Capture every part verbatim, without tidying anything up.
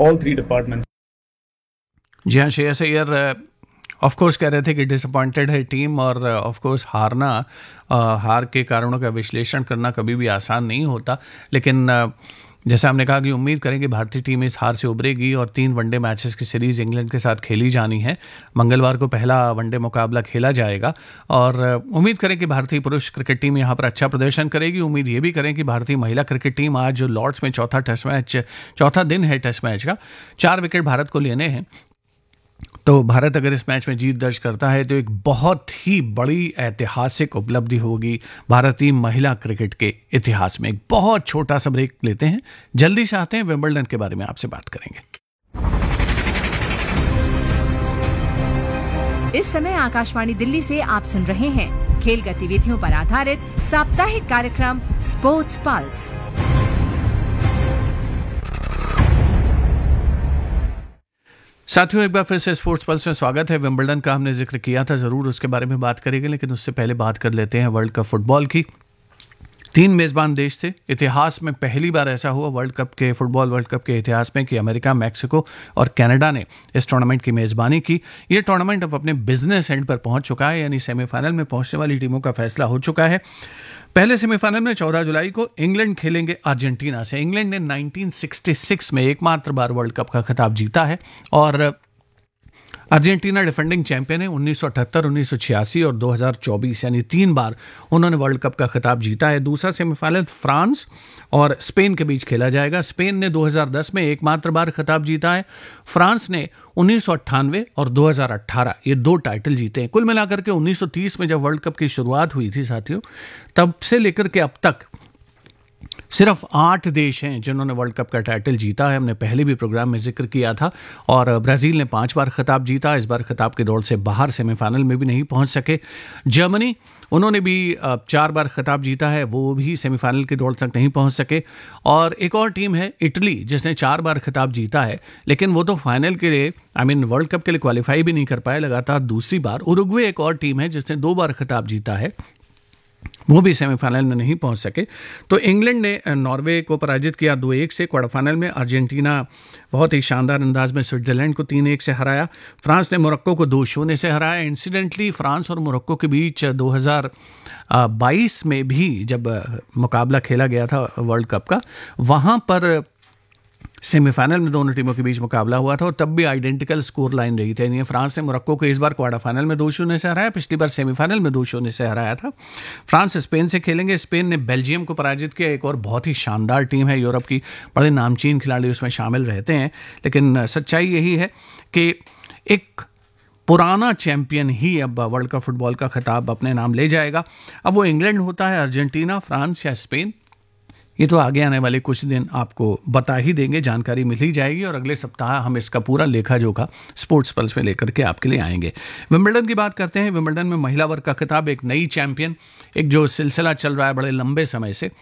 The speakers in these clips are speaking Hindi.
all three departments. जी हाँ, श्रेयस अय्यर ऑफ कोर्स कह रहे थे कि डिसअपॉइंटेड है टीम, और ऑफ कोर्स हारना, uh, हार के कारणों का विश्लेषण करना कभी भी आसान नहीं होता, लेकिन uh, जैसा हमने कहा कि उम्मीद करें कि भारतीय टीम इस हार से उभरेगी और तीन वनडे मैचेस की सीरीज इंग्लैंड के साथ खेली जानी है। मंगलवार को पहला वनडे मुकाबला खेला जाएगा और उम्मीद करें कि भारतीय पुरुष क्रिकेट टीम यहां पर अच्छा प्रदर्शन करेगी। उम्मीद ये भी करें कि भारतीय महिला क्रिकेट टीम, आज जो लॉर्ड्स में चौथा टेस्ट मैच चौथा दिन है टेस्ट मैच का, चार विकेट भारत को लेने हैं, तो भारत अगर इस मैच में जीत दर्ज करता है तो एक बहुत ही बड़ी ऐतिहासिक उपलब्धि होगी भारतीय महिला क्रिकेट के इतिहास में। एक बहुत छोटा सा ब्रेक लेते हैं, जल्दी से आते हैं, विंबलडन के बारे में आपसे बात करेंगे। इस समय आकाशवाणी दिल्ली से आप सुन रहे हैं खेल गतिविधियों पर आधारित साप्ताहिक कार्यक्रम स्पोर्ट्स पल्स। साथियों, एक बार फिर से स्पोर्ट्स पल्स में स्वागत है। विंबलडन का हमने जिक्र किया था, ज़रूर उसके बारे में बात करेंगे, लेकिन उससे पहले बात कर लेते हैं वर्ल्ड कप फुटबॉल की। तीन मेज़बान देश थे। इतिहास में पहली बार ऐसा हुआ वर्ल्ड कप के फुटबॉल वर्ल्ड कप के इतिहास में कि अमेरिका, मैक्सिको और कनाडा ने इस टूर्नामेंट की मेज़बानी की। ये टूर्नामेंट अब अपने बिजनेस एंड पर पहुंच चुका है, यानी सेमीफाइनल में पहुंचने वाली टीमों का फैसला हो चुका है। पहले सेमीफाइनल में चौदह जुलाई को इंग्लैंड खेलेंगे अर्जेंटीना से। इंग्लैंड ने उन्नीस सौ छियासठ में एकमात्र बार वर्ल्ड कप का खिताब जीता है और अर्जेंटीना डिफेंडिंग चैंपियन है। उन्नीस सौ अठहत्तर, उन्नीस सौ छियासी और दो हज़ार चौबीस, यानी तीन बार उन्होंने वर्ल्ड कप का खिताब जीता है। दूसरा सेमीफाइनल फ्रांस और स्पेन के बीच खेला जाएगा। स्पेन ने दो हज़ार दस में एकमात्र बार खिताब जीता है। फ्रांस ने उन्नीस सौ अट्ठानवे और दो हज़ार अठारह ये दो टाइटल जीते हैं। कुल मिलाकर के उन्नीस सौ तीस में जब वर्ल्ड कप की शुरुआत हुई थी साथियों, तब से लेकर के अब तक सिर्फ आठ देश हैं जिन्होंने वर्ल्ड कप का टाइटल जीता है। हमने पहले भी प्रोग्राम में जिक्र किया था। और ब्राज़ील ने पांच बार खिताब जीता, इस बार खिताब की दौड़ से बाहर, सेमीफाइनल में भी नहीं पहुंच सके। जर्मनी, उन्होंने भी चार बार खिताब जीता है, वो भी सेमीफाइनल की दौड़ तक नहीं पहुंच सके। और एक और टीम है इटली, जिसने चार बार खिताब जीता है, लेकिन वो तो फाइनल के लिए, आई मीन वर्ल्ड कप के लिए क्वालिफाई भी नहीं कर पाए लगातार दूसरी बार। उरुग्वे एक और टीम है जिसने दो बार खिताब जीता है, वो भी सेमीफाइनल में नहीं पहुंच सके। तो इंग्लैंड ने नॉर्वे को पराजित किया दो एक से क्वार्टर फाइनल में। अर्जेंटीना बहुत ही शानदार अंदाज में स्विट्जरलैंड को तीन एक से हराया। फ्रांस ने मोरक्को को दो शून्य से हराया। इंसिडेंटली फ्रांस और मोरक्को के बीच दो हज़ार बाईस में भी जब मुकाबला खेला गया था वर्ल्ड कप का, वहाँ पर सेमीफाइनल में दोनों टीमों के बीच मुकाबला हुआ था और तब भी आइडेंटिकल स्कोर लाइन रही थी। यानी फ्रांस ने मोरक्को को इस बार क्वार्टर फाइनल में दो शून्य से हराया, पिछली बार सेमीफाइनल में दो शून्य से हराया था। फ्रांस स्पेन से खेलेंगे। स्पेन ने बेल्जियम को पराजित किया, एक और बहुत ही शानदार टीम है यूरोप की, बड़े नामचीन खिलाड़ी उसमें शामिल रहते हैं। लेकिन सच्चाई यही है कि एक पुराना चैंपियन ही अब वर्ल्ड कप फुटबॉल का खिताब अपने नाम ले जाएगा। अब वो इंग्लैंड होता है, अर्जेंटीना, फ्रांस या स्पेन, ये तो आगे आने वाले कुछ दिन आपको बता ही देंगे, जानकारी मिल ही जाएगी और अगले सप्ताह हम इसका पूरा लेखा जोखा स्पोर्ट्स पल्स में लेकर के आपके लिए आएंगे। विंबलडन की बात करते हैं। विंबलडन में महिला वर्ग का खिताब, एक नई चैंपियन, एक जो सिलसिला चल रहा है बड़े लंबे समय से।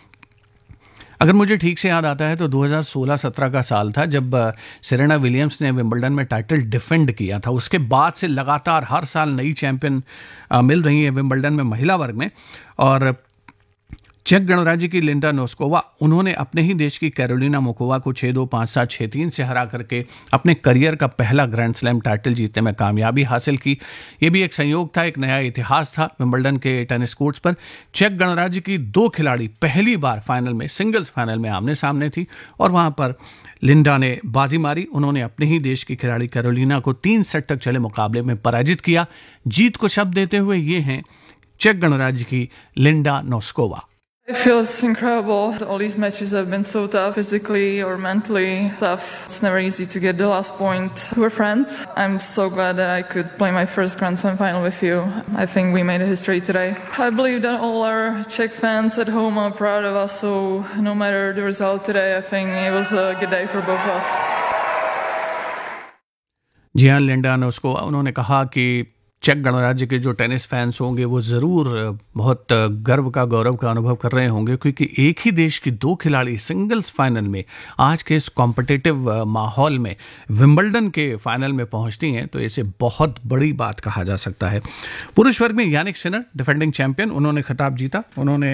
अगर मुझे ठीक से याद आता है तो दो हज़ार सोलह सत्रह का साल था जब सेरेना विलियम्स ने विंबलडन में टाइटल डिफेंड किया था। उसके बाद से लगातार हर साल नई चैंपियन मिल रही है विंबलडन में महिला वर्ग में। और चेक गणराज्य की लिंडा नोस्कोवा, उन्होंने अपने ही देश की कैरोलिना मुकोवा को छः दो, पाँच सात, छः तीन से हरा करके अपने करियर का पहला ग्रैंड स्लैम टाइटल जीतने में कामयाबी हासिल की। ये भी एक संयोग था, एक नया इतिहास था विंबलडन के टेनिस कोर्ट्स पर। चेक गणराज्य की दो खिलाड़ी पहली बार फाइनल में, सिंगल्स फाइनल में आमने सामने थी और वहाँ पर लिंडा ने बाजी मारी। उन्होंने अपने ही देश की खिलाड़ी कैरोलिना को तीन सेट तक चले मुकाबले में पराजित किया। जीत को शब्द देते हुए ये हैं चेक गणराज्य की Linda Noskova. It feels incredible. All these matches have been so tough, physically or mentally tough. It's never easy to get the last point. We're friends. I'm so glad that I could play my first Grand Slam final with you. I think we made a history today. I believe that all our Czech fans at home are proud of us, so no matter the result today, I think it was a good day for both of us. जी हाँ, लिंडा नोस्कोवा, उन्होंने कहा कि चेक गणराज्य के जो टेनिस फैंस होंगे वो ज़रूर बहुत गर्व का, गौरव का अनुभव कर रहे होंगे, क्योंकि एक ही देश की दो खिलाड़ी सिंगल्स फाइनल में आज के इस कॉम्पिटिटिव माहौल में विंबलडन के फाइनल में पहुंचती हैं, तो इसे बहुत बड़ी बात कहा जा सकता है। पुरुष वर्ग में यानिक सिनर, डिफेंडिंग चैंपियन, उन्होंने खिताब जीता। उन्होंने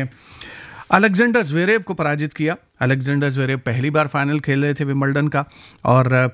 अलेक्जेंडर ज़्वेरेव को पराजित किया। अलेक्जेंडर ज़्वेरेव पहली बार फाइनल खेल रहे थे विंबलडन का और